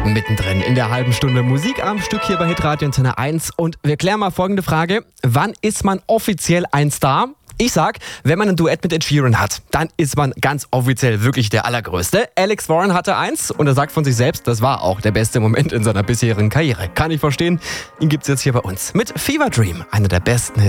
Mittendrin in der halben Stunde Musik am Stück hier bei Hitradio Antenne 1. Und wir klären mal folgende Frage. Wann ist man offiziell ein Star? Ich sag, wenn man ein Duett mit Ed Sheeran hat, dann ist man ganz offiziell wirklich der Allergrößte. Alex Warren hatte eins und er sagt von sich selbst, das war auch der beste Moment in seiner bisherigen Karriere. Kann ich verstehen. Ihn gibt's jetzt hier bei uns mit Fever Dream, einer der besten Hits.